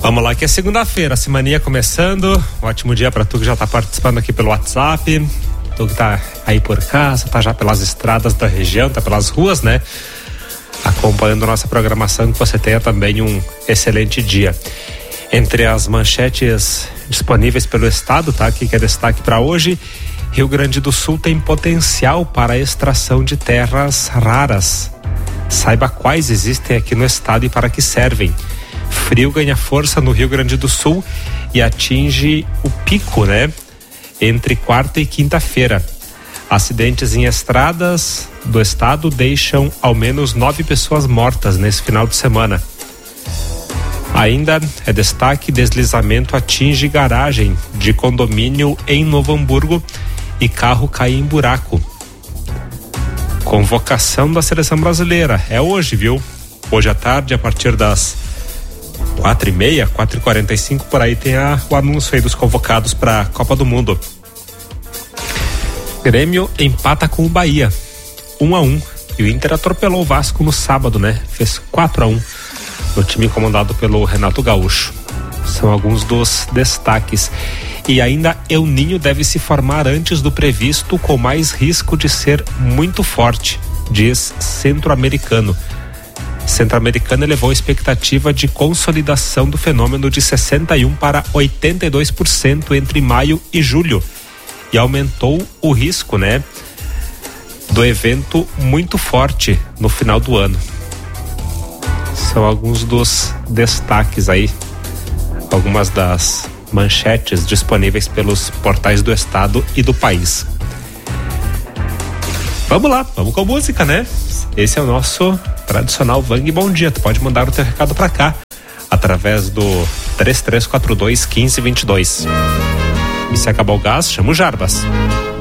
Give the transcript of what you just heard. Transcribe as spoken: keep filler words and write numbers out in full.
Vamos lá, que é segunda-feira, a semaninha começando. Um ótimo dia para tu que já tá participando aqui pelo WhatsApp, tu que tá aí por casa, tá já pelas estradas da região, tá pelas ruas, né? Acompanhando nossa programação, que você tenha também um excelente dia. Entre as manchetes disponíveis pelo estado, tá? Aqui que é destaque para hoje: Rio Grande do Sul tem potencial para a extração de terras raras. Saiba quais existem aqui no estado e para que servem. Frio ganha força no Rio Grande do Sul e atinge o pico, né? Entre quarta e quinta-feira. Acidentes em estradas do estado deixam ao menos nove pessoas mortas nesse final de semana. Ainda é destaque: deslizamento atinge garagem de condomínio em Novo Hamburgo e carro cai em buraco. Convocação da seleção brasileira é hoje, viu? Hoje à tarde, a partir das quatro e meia, quatro e quarenta e cinco, por aí tem a, o anúncio aí dos convocados para a Copa do Mundo. Grêmio empata com o Bahia, um a um, e o Inter atropelou o Vasco no sábado, né? Fez quatro a um no time comandado pelo Renato Gaúcho. São alguns dos destaques. E ainda El Niño deve se formar antes do previsto, com mais risco de ser muito forte, diz Centro-Americano. Centro-Americano elevou a expectativa de consolidação do fenômeno de sessenta e um para oitenta e dois por cento entre maio e julho e aumentou o risco, né, do evento muito forte no final do ano. São alguns dos destaques aí, algumas das manchetes disponíveis pelos portais do estado e do país. Vamos lá, vamos com música, né? Esse é o nosso tradicional Vang Bom Dia. Tu pode mandar o teu recado pra cá através do três três quatro dois, um cinco dois dois. E se acabar o gás, chama o Jarbas.